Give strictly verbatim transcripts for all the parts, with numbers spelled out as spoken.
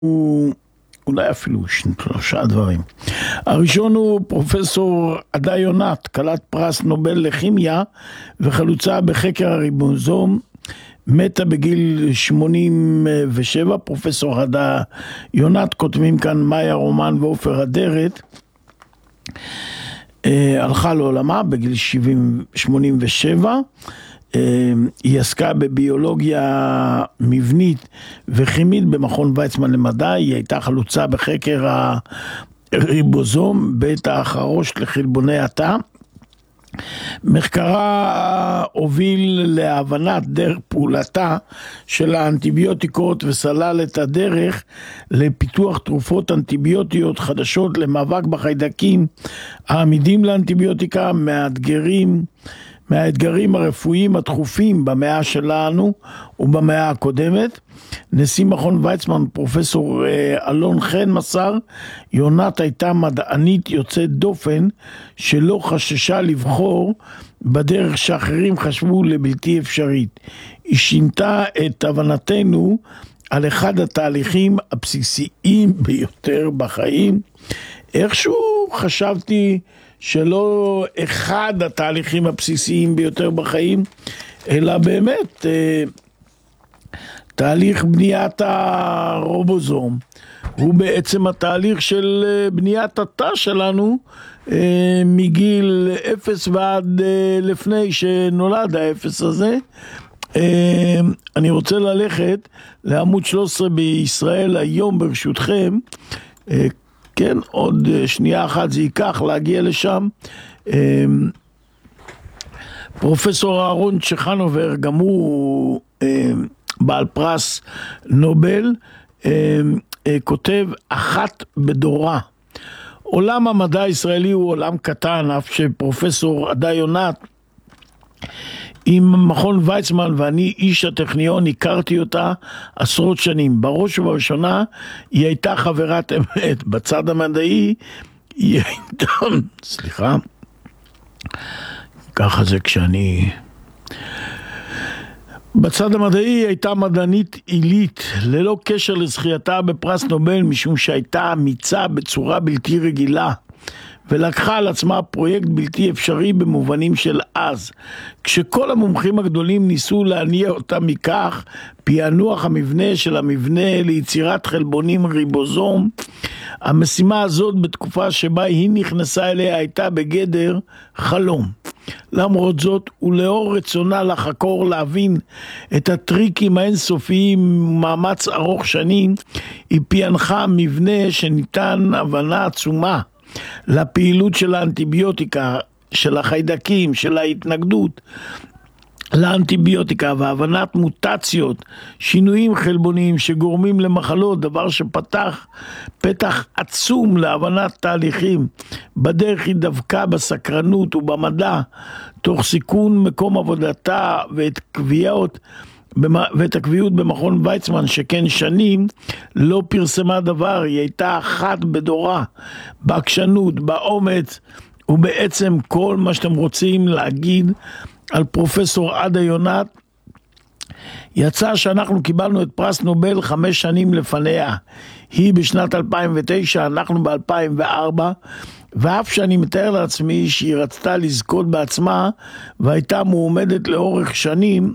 אולי אפילו שלושה דברים. הראשון הוא פרופסור עדה יונת, כלת פרס נובל לכימיה וחלוצה בחקר הריבוזום, מתה בגיל שמונים ושבע. פרופסור עדה יונת, כותבים כאן מאיה רומן ועופר אדרת, הלכה לעולמה בגיל שמונים ושבע. היא עסקה בביולוגיה מבנית וכימית במכון ויצמן למדע. היא הייתה חלוצה בחקר הריבוזום, בית החרוש לחלבוני התא. מחקרה הוביל להבנת דרך פעולתה של האנטיביוטיקות וסלל את הדרך לפיתוח תרופות אנטיביוטיות חדשות למאבק בחיידקים העמידים לאנטיביוטיקה, מאתגרים מהאתגרים הרפואיים הדחופים במאה שלנו ובמאה הקודמת. נשיא מכון ויצמן פרופסור אלון חן מסר, יונת הייתה מדענית יוצאת דופן שלא חששה לבחור בדרך שאחרים חשבו לבלתי אפשרית. היא שינתה את הבנתנו על אחד התהליכים הבסיסיים ביותר בחיים. איכשהו חשבתי שלא אחד התהליכים הבסיסיים ביותר בחיים, אלא באמת תהליך בניית הרובוזום הוא בעצם התהליך של בניית התא שלנו מגיל אפס ועד לפני שנולד האפס הזה. אני רוצה ללכת לעמוד שלוש עשרה בישראל היום ברשותכם. כן, עוד שנייה אחת זה ייקח להגיע לשם. פרופסור אהרון צ'חנובר, גם הוא בעל פרס נובל, כותב אחת בדורה. עולם המדע הישראלי הוא עולם קטן, אף שפרופסור עדה יונת עם מכון ויצמן ואני איש הטכניון הכרתי אותה עשרות שנים. בראש ובראשונה היא הייתה חברת אמת. בצד המדעי היא הייתה, סליחה, ככה זה כשאני, בצד המדעי היא הייתה מדענית עילית ללא קשר לזכייתה בפרס נובל, משום שהייתה אמיצה בצורה בלתי רגילה ולקחה על עצמה פרויקט בלתי אפשרי במובנים של אז. כשכל המומחים הגדולים ניסו להניע אותה מכך, פענוח המבנה של המבנה ליצירת חלבונים ריבוזום, המשימה הזאת בתקופה שבה היא נכנסה אליה הייתה בגדר חלום. למרות זאת, ולאור רצונה לחקור להבין את הטריקים האינסופיים מאמץ ארוך שנים, היא פענחה מבנה שניתן הבנה עצומה לפעילות של האנטיביוטיקה, של החיידקים, של ההתנגדות לאנטיביוטיקה והבנת מוטציות, שינויים חלבוניים שגורמים למחלות, דבר שפתח פתח עצום להבנת תהליכים. בדרך היא דווקא בסקרנות ובמדע, תוך סיכון מקום עבודתה ואת קביעות ואת הקביעות במכון ויצמן, שכן שנים לא פרסמה דבר. היא הייתה אחת בדורה, בעקשנות, באומץ, ובעצם כל מה שאתם רוצים להגיד על פרופסור עדה יונת. יצא שאנחנו קיבלנו את פרס נובל חמש שנים לפניה. היא בשנת אלפיים ותשע, אנחנו ב-אלפיים וארבע, ואף שאני מתאר לעצמי שהיא רצתה לזכות בעצמה והייתה מועמדת לאורך שנים,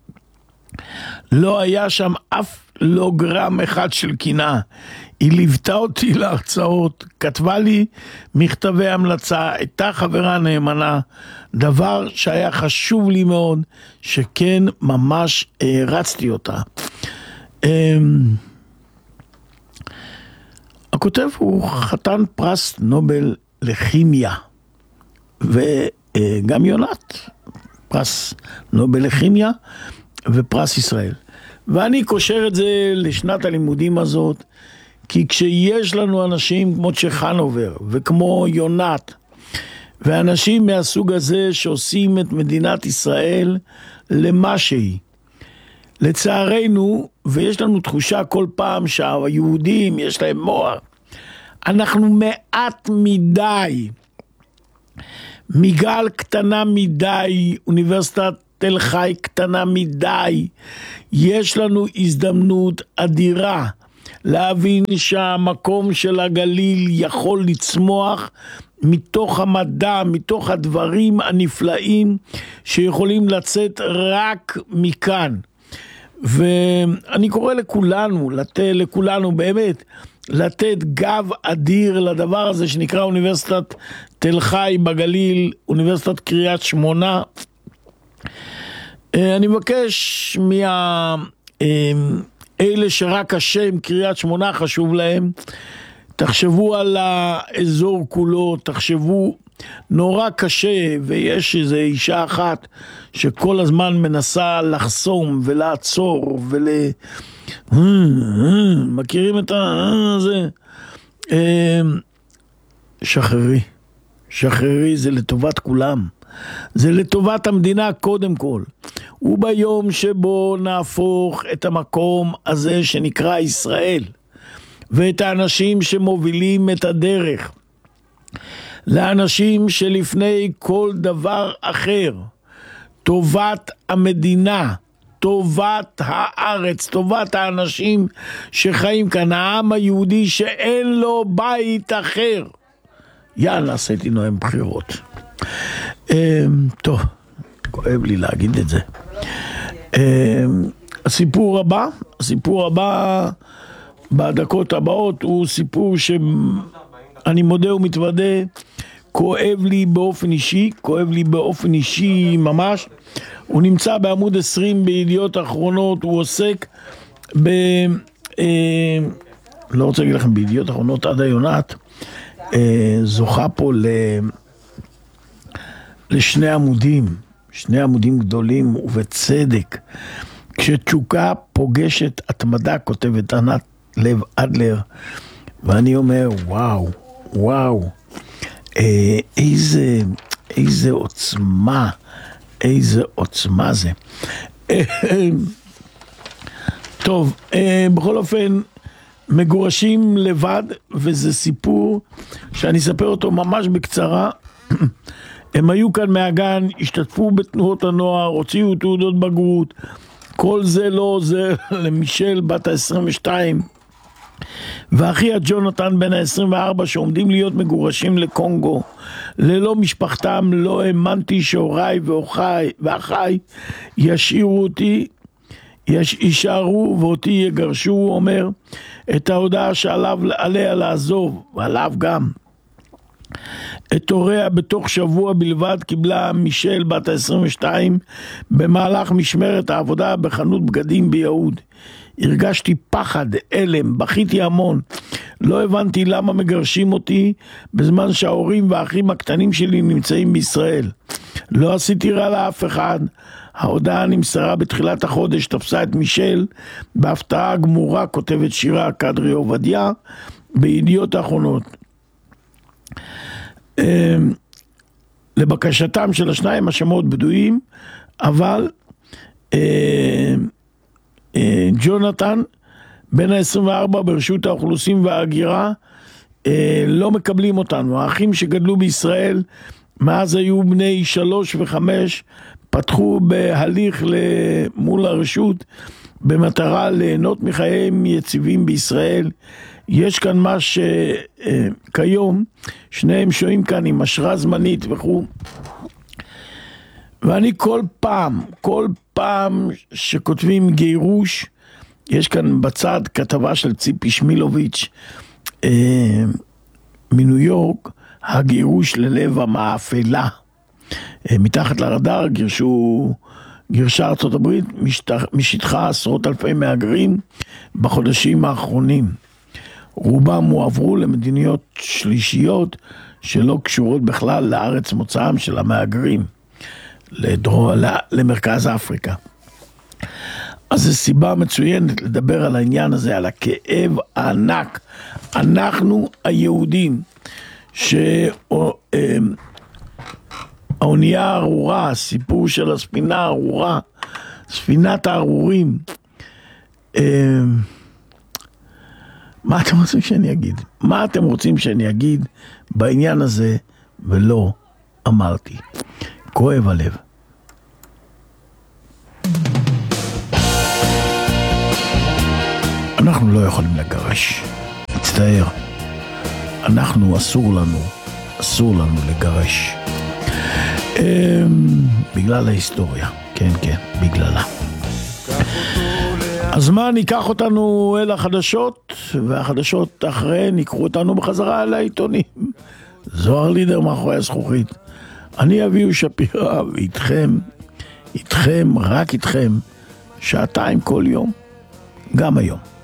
לא היה שם אף לא גרם אחד של קינה. היא ליוותה אותי להרצאות, כתבה לי מכתבי המלצה, הייתה חברה נאמנה, דבר שהיה חשוב לי מאוד, שכן ממש הרצתי אותה. הכותב הוא חתן פרס נובל לכימיה, וגם יונת פרס נובל לכימיה ופרס ישראל. ואני קושר את זה לשנת הלימודים הזאת, כי כשיש לנו אנשים כמו צ'חנובר וכמו יונת, ואנשים מהסוג הזה שעושים את מדינת ישראל למה שהיא, לצערנו, ויש לנו תחושה כל פעם שהיהודים יש להם מוח, אנחנו מעט מדי, מיגל קטנה מדי, אוניברסיטת תל חי קטנה מדי. יש לנו הזדמנות אדירה להבין שהמקום של הגליל יכול לצמוח מתוך המדע, מתוך הדברים הנפלאים שיכולים לצאת רק מכאן. ואני קורא לכולנו, לת... לכולנו באמת, לתת גב אדיר לדבר הזה שנקרא אוניברסיטת תל חי בגליל, אוניברסיטת קריית שמונה. אני מבקש מה... אלה שרק השם קריית שמונה חשוב להם, תחשבו על האזור כולו, תחשבו, נורא קשה, ויש איזו אישה אחת שכל הזמן מנסה לחסום ולעצור ול... מכירים את זה? שחררי, שחררי, זה לטובת כולם, זה לטובת המדינה קודם כל. וביום שבו נהפוך את המקום הזה שנקרא ישראל, ואת האנשים שמובילים את הדרך, לאנשים שלפני כל דבר אחר, טובת המדינה, טובת הארץ, טובת האנשים שחיים כאן, העם היהודי שאין לו בית אחר. יאללה, עשיתי נואם בחירות. טוב, כואב לי להגיד את זה. הסיפור הבא, הסיפור הבא בדקות הבאות הוא סיפור שאני מודה ומתוודה, כואב לי באופן אישי, כואב לי באופן אישי ממש. הוא נמצא בעמוד עשרים בידיעות אחרונות, הוא עוסק ב... אה, לא רוצה להגיד לכם בידיעות אחרונות, עדה יונת אה, זוכה פה ל... לשני עמודים, שני עמודים גדולים ובצדק. כשתשוקה פוגשת התמדה, כותבת ענת לב אדלר, ואני אומר וואו, וואו, אה, איזה, איזה עוצמה, איזה עוצמה זה. טוב, אה, בכל אופן, מגורשים לבד, וזה סיפור שאני אספר אותו ממש בקצרה. הם היו כאן מהגן, השתתפו בתנועות הנוער, הוציאו תעודות בגרות, כל זה לא עוזר למישל בת ה-עשרים ושתיים, ואחיה ג'ונתן בן ה-עשרים וארבע שעומדים להיות מגורשים לקונגו. ללא משפחתם לא האמנתי שהוריי ואחיי, ואחיי ישאירו אותי, יש, יישארו ואותי יגרשו, הוא אומר, את ההודעה שעליו, עליה לעזוב, ועליו גם. את הוריה בתוך שבוע בלבד קיבלה מישל בת ה-עשרים ושתיים במהלך משמרת העבודה בחנות בגדים ביהוד. הרגשתי פחד, אלם, בכיתי המון. לא הבנתי למה מגרשים אותי בזמן שההורים והאחים הקטנים שלי נמצאים בישראל. לא עשיתי רע לאף אחד. ההודעה נמסרה בתחילת החודש, תפסה את מישל בהפתעה גמורה, כותבת שירה קדרי עובדיה בידיעות האחרונות. לבקשתם של השניים השמות בדויים, אבל ג'ונתן בן ה-עשרים וארבע ברשות האוכלוסין וההגירה לא מקבלים אותנו. האחים שגדלו בישראל מאז היו בני שלוש וחמש, פתחו בהליך מול הרשות במטרה ליהנות מחייהם יציבים בישראל. יש כאן מה שכיום שניהם שוהים כאן עם אשרה זמנית וכו'. ואני כל פעם, כל פעם שכותבים גירוש, יש כאן בצד כתבה של ציפי שמילוביץ' אה, מניו יורק, הגירוש ללב המאפלה. אה, מתחת לרדאר גירשו, גירשה ארצות הברית משטח, משטחה עשרות אלפי מהגרים בחודשים האחרונים. רובם הועברו למדיניות שלישיות שלא קשורות בכלל לארץ מוצאם של המהגרים, לדרום, למרכז אפריקה. אז זו סיבה מצוינת לדבר על העניין הזה, על הכאב הענק. אנחנו היהודים, שהאונייה הארורה, הסיפור של הספינה הארורה, ספינת הארורים, מה אתם רוצים שאני אגיד? מה אתם רוצים שאני אגיד בעניין הזה ולא אמרתי? כואב הלב. אנחנו לא יכולים לגרש. מצטער. אנחנו, אסור לנו, אסור לנו לגרש. בגלל ההיסטוריה. כן, כן, בגללה. אז מה, ניקח אותנו אל החדשות, והחדשות אחריהן יקחו אותנו בחזרה אל העיתונים. זוהר לידר מאחורי הזכוכית. אני אביהו שפירא, ואיתכם, איתכם, רק איתכם, שעתיים כל יום, גם היום.